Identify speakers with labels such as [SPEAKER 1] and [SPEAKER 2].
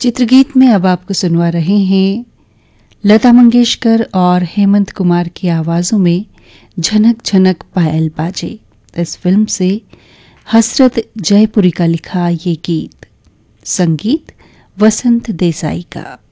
[SPEAKER 1] चित्रगीत में अब आपको सुनवा रहे हैं लता मंगेशकर और हेमंत कुमार की आवाजों में झनक झनक पायल बाजे। इस फिल्म से हसरत जयपुरी का लिखा ये गीत, संगीत वसंत देसाई का।